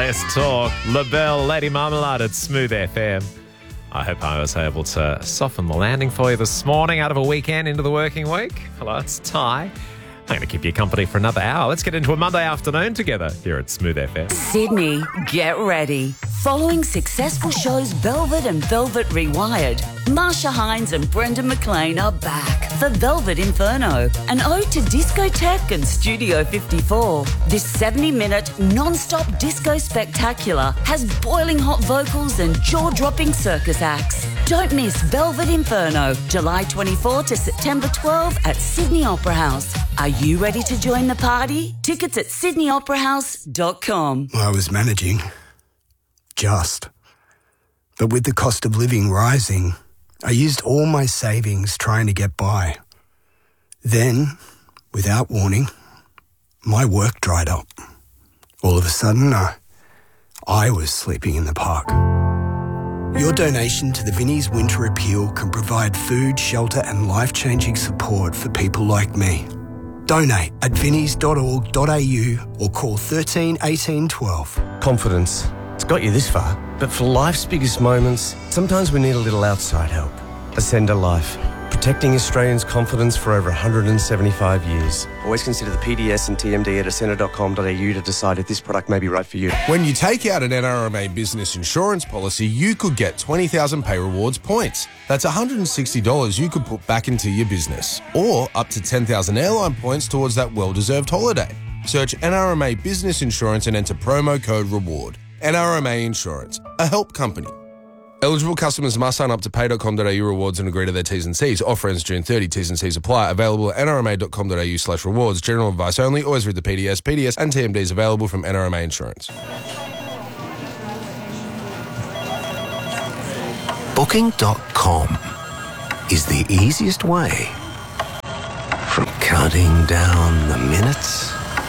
Less talk. LaBelle, Lady Marmalade at Smooth FM. I hope I was able to soften the landing for you this morning out of a weekend into the working week. Hello, it's Ty. I'm going to keep you company for another hour. Let's get into a Monday afternoon together here at Smooth FM. Sydney, get ready. Following successful shows Velvet and Velvet Rewired, Marsha Hines and Brendan McLean are back for Velvet Inferno, an ode to discotheque and Studio 54. This 70-minute non-stop disco spectacular has boiling hot vocals and jaw-dropping circus acts. Don't miss Velvet Inferno, July 24 to September 12 at Sydney Opera House. Are you ready to join the party? Tickets at sydneyoperahouse.com. I was managing. Just. But with the cost of living rising, I used all my savings trying to get by. Then, without warning, my work dried up. All of a sudden, I was sleeping in the park. Your donation to the Vinnie's Winter Appeal can provide food, shelter and life-changing support for people like me. Donate at vinnies.org.au or call 13 18 12. Confidence. It's got you this far, but for life's biggest moments, sometimes we need a little outside help. Ascender Life. Protecting Australians' confidence for over 175 years. Always consider the PDS and TMD at ascender.com.au to decide if this product may be right for you. When you take out an NRMA business insurance policy, you could get 20,000 Pay Rewards points. That's $160 you could put back into your business. Or up to 10,000 airline points towards that well-deserved holiday. Search NRMA Business Insurance and enter promo code REWARD. NRMA Insurance, a help company. Eligible customers must sign up to pay.com.au rewards and agree to their T's and C's. Offer ends June 30. T's and C's apply. Available at nrma.com.au/rewards. General advice only. Always read the PDS. PDS and TMDs available from NRMA Insurance. Booking.com is the easiest way from counting down the minutes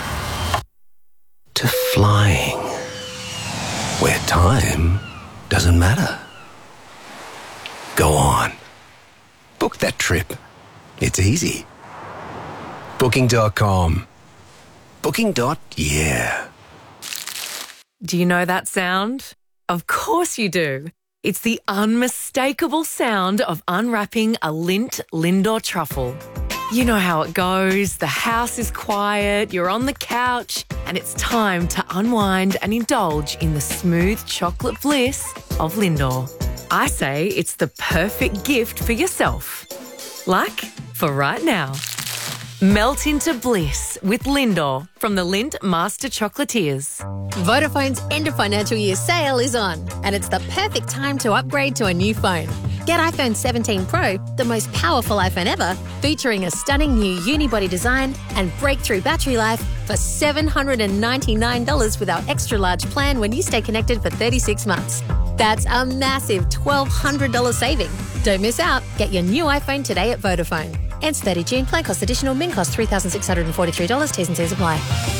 to flying, where time doesn't matter. Go on. Book that trip. It's easy. Booking.com. Booking.yeah. Do you know that sound? Of course you do. It's the unmistakable sound of unwrapping a Lindt Lindor truffle. You know how it goes. The house is quiet, you're on the couch, and it's time to unwind and indulge in the smooth chocolate bliss of Lindor. I say it's the perfect gift for yourself. Like for right now. Melt into bliss with Lindor from the Lindt Master Chocolatiers. Vodafone's end of financial year sale is on, and it's the perfect time to upgrade to a new phone. Get iPhone 17 Pro, the most powerful iPhone ever, featuring a stunning new unibody design and breakthrough battery life for $799 with our extra large plan when you stay connected for 36 months. That's a massive $1,200 saving. Don't miss out. Get your new iPhone today at Vodafone. Ends 30 June. Plan cost additional. Min cost $3,643. T's and C's apply.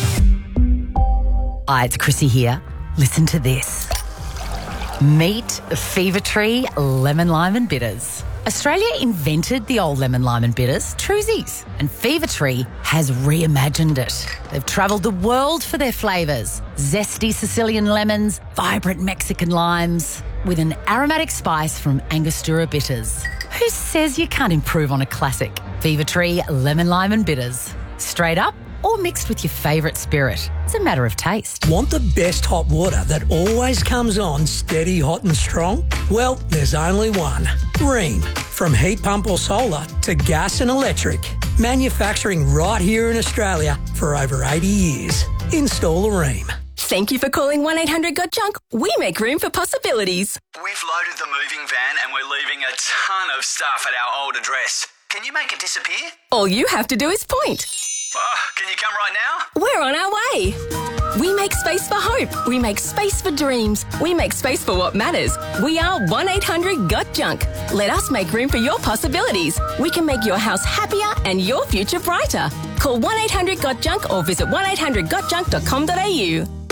Hi, it's Chrissy here. Listen to this. Meet Fever Tree Lemon Lime and Bitters. Australia invented the old lemon lime and bitters, Truzies, and Fever Tree has reimagined it. They've travelled the world for their flavours. Zesty Sicilian lemons, vibrant Mexican limes, with an aromatic spice from Angostura bitters. Who says you can't improve on a classic? Fever Tree Lemon Lime and Bitters. Straight up or mixed with your favourite spirit. It's a matter of taste. Want the best hot water that always comes on steady, hot and strong? Well, there's only one. Rheem. From heat pump or solar to gas and electric. Manufacturing right here in Australia for over 80 years. Install a Rheem. Thank you for calling 1-800-GOT-JUNK. We make room for possibilities. We've loaded the moving van and we're leaving a ton of stuff at our old address. Can you make it disappear? All you have to do is point. Can you come right now? We're on our way. We make space for hope. We make space for dreams. We make space for what matters. We are 1-800-GOT-JUNK. Let us make room for your possibilities. We can make your house happier and your future brighter. Call 1-800-GOT-JUNK or visit 1-800-GOTJUNK.com.au.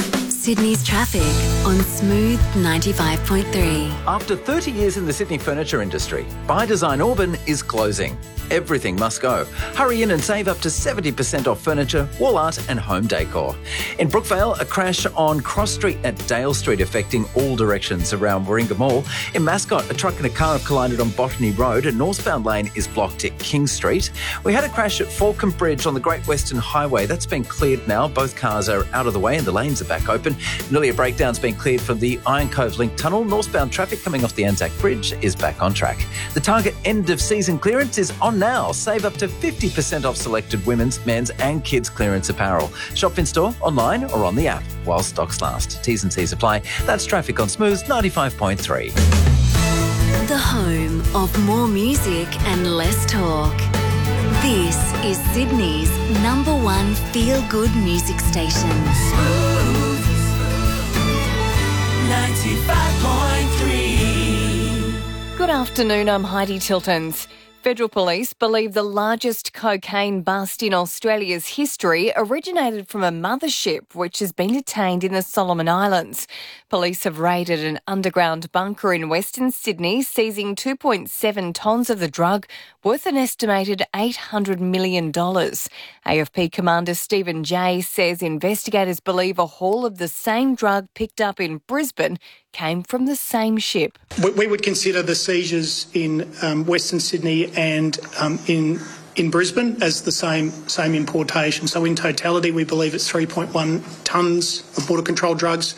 Sydney's traffic on Smooth 95.3. After 30 years in the Sydney furniture industry, By Design Auburn is closing. Everything must go. Hurry in and save up to 70% off furniture, wall art and home decor. In Brookvale, a crash on Cross Street at Dale Street affecting all directions around Warringah Mall. In Mascot, a truck and a car have collided on Botany Road and northbound lane is blocked at King Street. We had a crash at Falcon Bridge on the Great Western Highway. That's been cleared now. Both cars are out of the way and the lanes are back open. Nearly a breakdown's been cleared from the Iron Cove Link Tunnel. Northbound traffic coming off the Anzac Bridge is back on track. The Target end of season clearance is on now. Save up to 50% off selected women's, men's and kids clearance apparel. Shop in store, online or on the app while stocks last. T's and C's apply. That's traffic on Smooth 95.3. The home of more music and less talk. This is Sydney's #1 feel-good music station. Smooth 95.3. Good afternoon, I'm Heidi Tiltons. Federal police believe the largest cocaine bust in Australia's history originated from a mothership which has been detained in the Solomon Islands. Police have raided an underground bunker in Western Sydney, seizing 2.7 tonnes of the drug, worth an estimated $800 million. AFP Commander Stephen Jay says investigators believe a haul of the same drug picked up in Brisbane came from the same ship. We would consider the seizures in Western Sydney and in Brisbane as the same importation. So in totality, we believe it's 3.1 tonnes of border control drugs.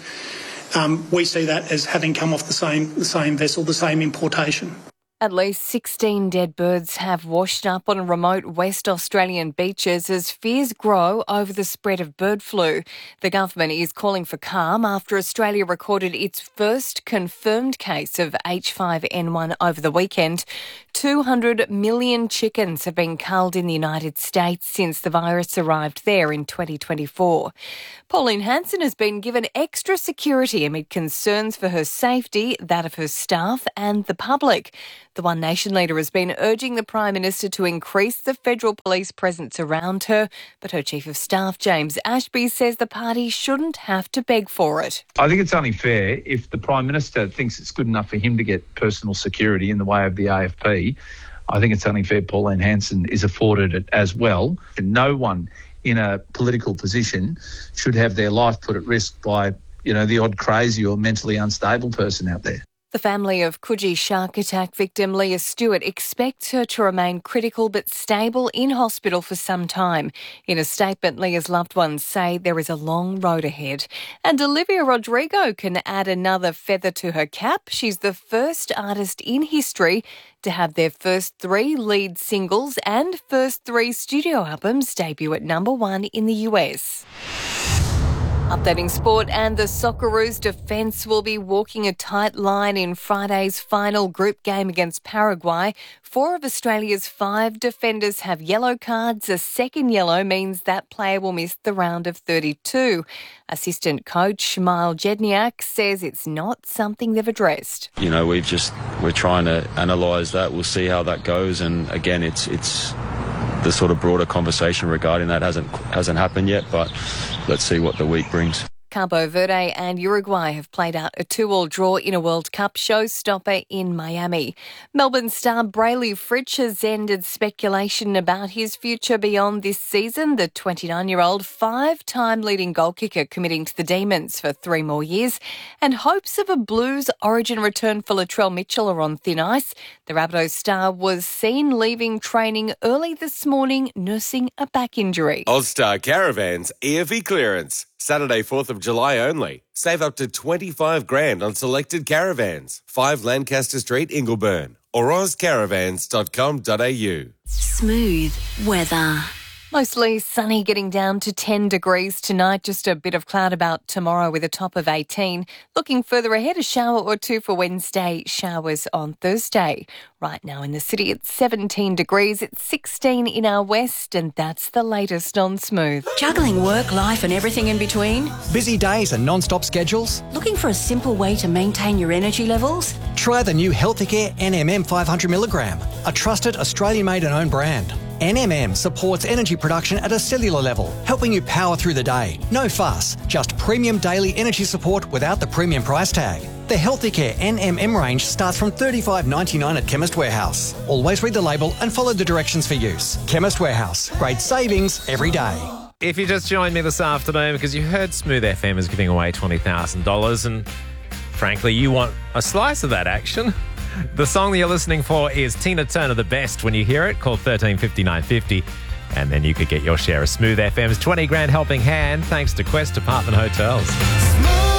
We see that as having come off the same vessel, the same importation. At least 16 dead birds have washed up on remote West Australian beaches as fears grow over the spread of bird flu. The government is calling for calm after Australia recorded its first confirmed case of H5N1 over the weekend. 200 million chickens have been culled in the United States since the virus arrived there in 2024. Pauline Hanson has been given extra security amid concerns for her safety, that of her staff and the public. The One Nation leader has been urging the Prime Minister to increase the federal police presence around her, but her Chief of Staff, James Ashby, says the party shouldn't have to beg for it. I think it's only fair if the Prime Minister thinks it's good enough for him to get personal security in the way of the AFP. I think it's only fair Pauline Hanson is afforded it as well. No one in a political position should have their life put at risk by, the odd crazy or mentally unstable person out there. The family of Coogee shark attack victim Leah Stewart expects her to remain critical but stable in hospital for some time. In a statement, Leah's loved ones say there is a long road ahead. And Olivia Rodrigo can add another feather to her cap. She's the first artist in history to have their first 3 lead singles and first 3 studio albums debut at #1 in the US. Updating sport, and the Socceroos defence will be walking a tight line in Friday's final group game against Paraguay. 4 of Australia's 5 defenders have yellow cards. A second yellow means that player will miss the round of 32. Assistant coach Mile Jedniak says it's not something they've addressed. We're trying to analyse that. We'll see how that goes. And again, it's the sort of broader conversation regarding that hasn't happened yet, but let's see what the week brings. Cabo Verde and Uruguay have played out a 2-2 draw in a World Cup showstopper in Miami. Melbourne star Brayley Fritsch has ended speculation about his future beyond this season. The 29-year-old 5-time leading goal kicker committing to the Demons for 3 more years, and hopes of a Blues origin return for Latrell Mitchell are on thin ice. The Rabbitohs star was seen leaving training early this morning nursing a back injury. All-Star Caravans EFE clearance. Saturday, 4th of July only. Save up to $25,000 on selected caravans. 5 Lancaster Street, Ingleburn. Or ozcaravans.com.au. Smooth weather. Mostly sunny, getting down to 10 degrees tonight. Just a bit of cloud about tomorrow with a top of 18. Looking further ahead, a shower or 2 for Wednesday, showers on Thursday. Right now in the city, it's 17 degrees. It's 16 in our west, and that's the latest on Smooth. Juggling work, life and everything in between? Busy days and non-stop schedules? Looking for a simple way to maintain your energy levels? Try the new Healthicare NMM 500mg, a trusted Australian-made and owned brand. NMM supports energy production at a cellular level, helping you power through the day. No fuss, just premium daily energy support without the premium price tag. The Healthy Care NMM range starts from $35.99 at Chemist Warehouse. Always read the label and follow the directions for use. Chemist Warehouse. Great savings every day. If you just joined me this afternoon because you heard Smooth FM is giving away $20,000 and frankly you want a slice of that action, the song that you're listening for is Tina Turner, The Best. When you hear it, call 135950 and then you could get your share of Smooth FM's 20 grand helping hand thanks to Quest Apartment Hotels.